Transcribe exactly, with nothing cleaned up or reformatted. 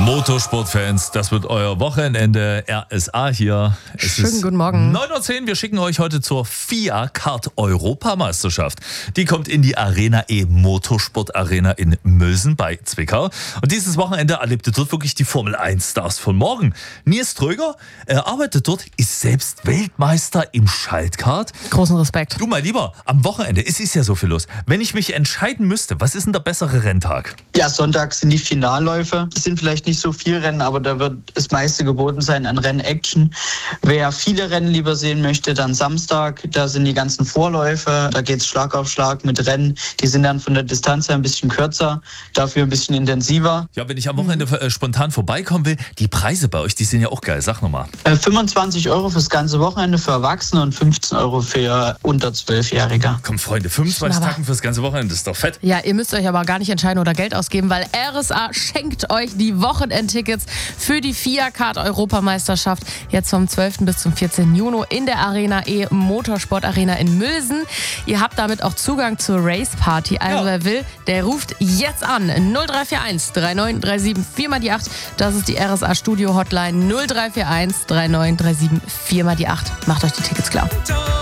Motorsportfans, das wird euer Wochenende. R S A hier. Es Schönen ist guten Morgen. neun Uhr zehn. Wir schicken euch heute zur FIA-Kart-Europameisterschaft. Die kommt in die Arena E Motorsport Arena in Mülsen bei Zwickau. Und dieses Wochenende erlebte dort wirklich die Formel eins Stars von morgen. Nils Tröger, er arbeitet dort, ist selbst Weltmeister im Schaltkart. Großen Respekt. Du, mein Lieber, am Wochenende, es ist ja so viel los. Wenn ich mich entscheiden müsste, was ist denn der bessere Renntag? Ja, Sonntag sind die Finalläufe. Es sind vielleicht nicht so viele Rennen, aber da wird das meiste geboten sein an Rennaction. Wer viele Rennen lieber sehen möchte, dann Samstag. Da sind die ganzen Vorläufe. Da geht es Schlag auf Schlag mit Rennen. Die sind dann von der Distanz her ein bisschen kürzer, dafür ein bisschen intensiver. Ja, wenn ich am Wochenende äh, spontan vorbeikommen will, die Preise bei euch, die sind ja auch geil. Sag nochmal. Äh, fünfundzwanzig Euro fürs ganze Wochenende für Erwachsene und fünfzehn Euro für unter zwölfjährige. Komm, Freunde, fünfundzwanzig Tacken fürs ganze Wochenende, das ist doch fett. Ja, ihr müsst euch aber gar nicht entscheiden oder Geld ausgeben, weil R S A schenkt euch die Wochenendtickets für die FIA-Kart-Europameisterschaft jetzt vom zwölften bis zum vierzehnten Juni in der Arena E Motorsport Arena in Mülsen. Ihr habt damit auch Zugang zur Race Party. Also Ja. wer will, der ruft jetzt an. null drei vier eins drei neun drei sieben vier mal die acht. Das ist die R S A Studio Hotline null drei vier eins drei neun drei sieben vier mal die acht. Macht euch die Tickets klar.